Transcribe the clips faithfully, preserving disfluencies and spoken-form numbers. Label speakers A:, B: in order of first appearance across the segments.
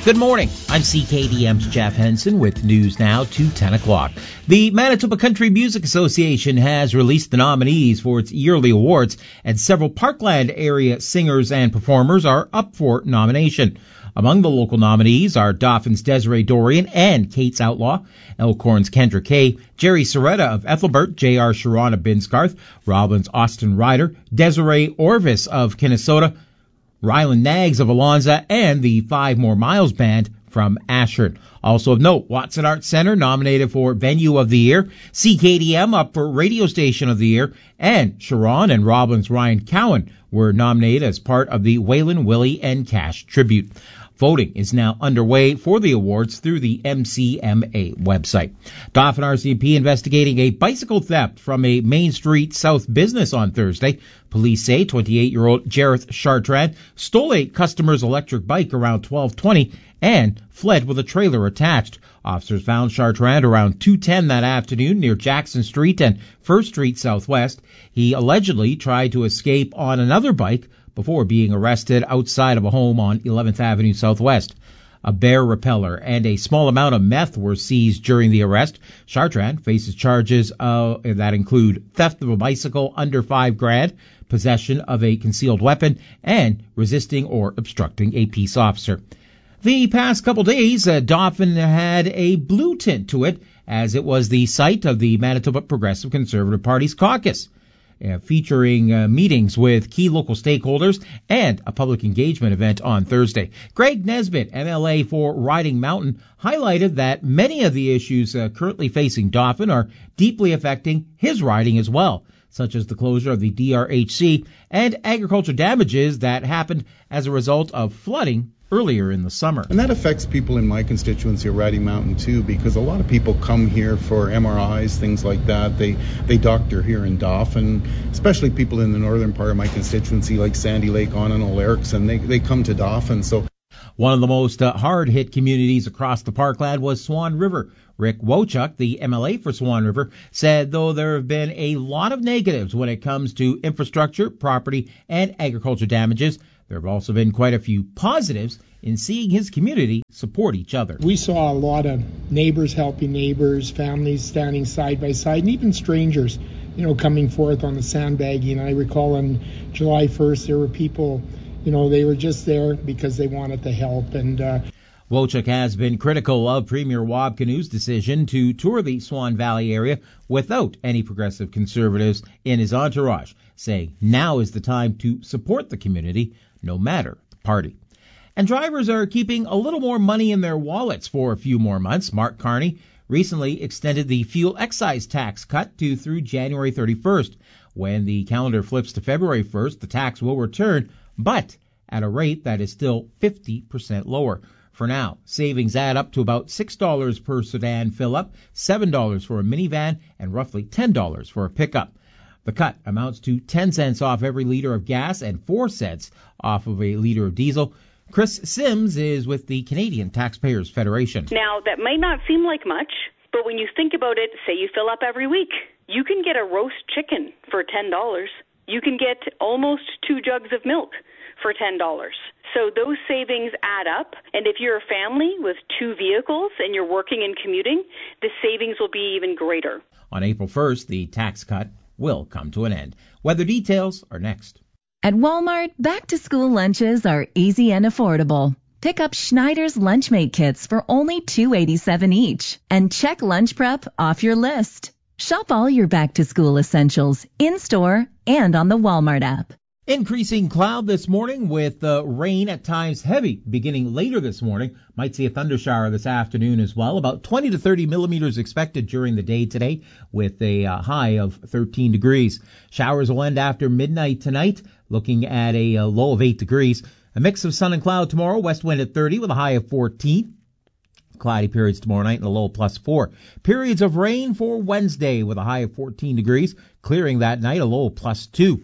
A: Good morning. I'm C K D M's Jeff Henson with news now to ten o'clock. The Manitoba Country Music Association has released the nominees for its yearly awards, and several Parkland area singers and performers are up for nomination. Among the local nominees are Doffin's Desiree Dorian and Kate's Outlaw, Elkhorn's Kendra Kay, Jerry Soretta of Ethelbert, J R Sharon of Binsgarth, Roblin's Austin Ryder, Desiree Orvis of Kinnesota, Ryland Nags of Alonza, and the Five More Miles Band from Ashern. Also of note, Watson Arts Center nominated for Venue of the Year, C K D M up for Radio Station of the Year, and Sharon and Roblin's Ryan Cowan were nominated as part of the Waylon, Willie, and Cash tribute. Voting is now underway for the awards through the M C M A website. Dauphin R C M P investigating a bicycle theft from a Main Street South business on Thursday. Police say twenty-eight-year-old Jareth Chartrand stole a customer's electric bike around twelve twenty and fled with a trailer attached. Officers found Chartrand around two ten that afternoon near Jackson Street and First Street Southwest. He allegedly tried to escape on another bike before being arrested outside of a home on eleventh Avenue Southwest. A bear repeller and a small amount of meth were seized during the arrest. Chartrand faces charges uh, that include theft of a bicycle under five grand, possession of a concealed weapon, and resisting or obstructing a peace officer. The past couple days, uh, Dauphin had a blue tint to it, as it was the site of the Manitoba Progressive Conservative Party's caucus. Uh, featuring uh, meetings with key local stakeholders and a public engagement event on Thursday. Greg Nesbitt, M L A for Riding Mountain, highlighted that many of the issues uh, currently facing Dauphin are deeply affecting his riding as well, such as the closure of the D R H C and agriculture damages that happened as a result of flooding earlier in the summer.
B: And that affects people in my constituency of Riding Mountain too, because a lot of people come here for M R Is, things like that. They they doctor here in Dauphin, especially people in the northern part of my constituency like Sandy Lake, Annan, Olerix, they, they come to Dauphin. So
A: one of the most uh, hard-hit communities across the Parkland was Swan River. Rick Wochuk, the M L A for Swan River, said though there have been a lot of negatives when it comes to infrastructure, property, and agriculture damages, there have also been quite a few positives in seeing his community support each other.
C: We saw a lot of neighbors helping neighbors, families standing side by side, and even strangers, you know, coming forth on the sandbagging. I recall on July first, there were people, you know, they were just there because they wanted to help. And uh,
A: Wochuk has been critical of Premier Wab Kinew's decision to tour the Swan Valley area without any progressive conservatives in his entourage, saying now is the time to support the community, no matter the party. And drivers are keeping a little more money in their wallets for a few more months. Mark Carney recently extended the fuel excise tax cut to through January thirty-first. When the calendar flips to February first, the tax will return, but at a rate that is still fifty percent lower. For now, savings add up to about six dollars per sedan fill-up, seven dollars for a minivan, and roughly ten dollars for a pickup. The cut amounts to ten cents off every liter of gas and four cents off of a liter of diesel. Chris Sims is with the Canadian Taxpayers Federation.
D: Now, that might not seem like much, but when you think about it, say you fill up every week, you can get a roast chicken for ten dollars. You can get almost two jugs of milk for ten dollars. So those savings add up, and if you're a family with two vehicles and you're working and commuting, the savings will be even greater.
A: On April first, the tax cut will come to an end. Weather details are next.
E: At Walmart, back-to-school lunches are easy and affordable. Pick up Schneider's Lunchmate kits for only two dollars and eighty-seven cents each, and check lunch prep off your list. Shop all your back-to-school essentials in-store and on the Walmart app.
A: Increasing cloud this morning with uh, rain at times heavy beginning later this morning. Might see a thundershower this afternoon as well. About twenty to thirty millimeters expected during the day today with a uh, high of thirteen degrees. Showers will end after midnight tonight, looking at a, a low of eight degrees. A mix of sun and cloud tomorrow. West wind at thirty with a high of fourteen. Cloudy periods tomorrow night and a low plus four. Periods of rain for Wednesday with a high of fourteen degrees. Clearing that night, a low plus two.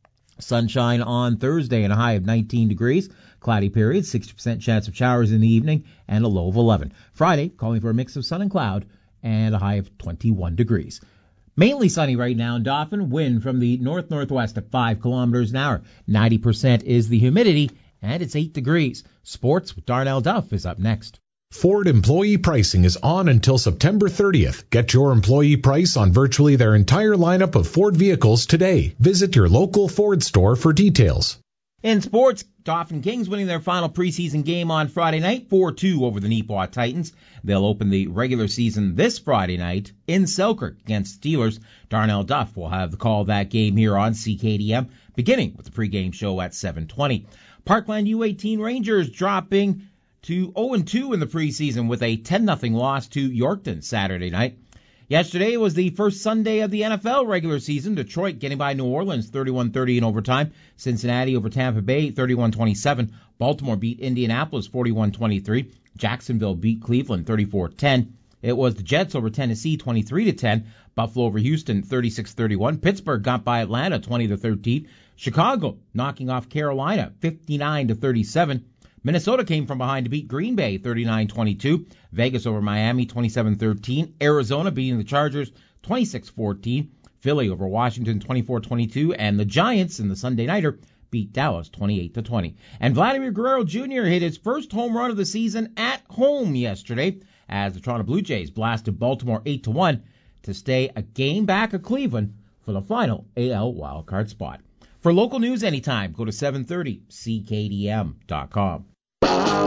A: Sunshine on Thursday and a high of nineteen degrees. Cloudy periods, sixty percent chance of showers in the evening and a low of eleven. Friday, calling for a mix of sun and cloud and a high of twenty-one degrees. Mainly sunny right now in Dauphin. Wind from the north-northwest at five kilometers an hour. ninety percent is the humidity and it's eight degrees. Sports with Darnell Duff is up next.
F: Ford employee pricing is on until September thirtieth. Get your employee price on virtually their entire lineup of Ford vehicles today. Visit your local Ford store for details.
A: In sports, Dauphin Kings winning their final preseason game on Friday night, four two over the Neepawa Titans. They'll open the regular season this Friday night in Selkirk against Steelers. Darnell Duff will have the call of that game here on C K D M, beginning with the pregame show at seven twenty. Parkland U eighteen Rangers dropping to oh and two in the preseason with a ten nothing loss to Yorkton Saturday night. Yesterday was the first Sunday of the N F L regular season. Detroit getting by New Orleans thirty-one thirty in overtime. Cincinnati over Tampa Bay thirty-one twenty-seven. Baltimore beat Indianapolis forty-one twenty-three. Jacksonville beat Cleveland thirty-four ten. It was the Jets over Tennessee twenty-three to ten. Buffalo over Houston thirty-six thirty-one. Pittsburgh got by Atlanta twenty to thirteen. Chicago knocking off Carolina fifty-nine to thirty-seven. Minnesota came from behind to beat Green Bay thirty-nine twenty-two. Vegas over Miami twenty-seven thirteen. Arizona beating the Chargers twenty-six fourteen. Philly over Washington twenty-four twenty-two. And the Giants in the Sunday Nighter beat Dallas twenty-eight to twenty. And Vladimir Guerrero Junior hit his first home run of the season at home yesterday as the Toronto Blue Jays blasted Baltimore eight to one to stay a game back of Cleveland for the final A L wildcard spot. For local news anytime, go to seven thirty C K D M dot com.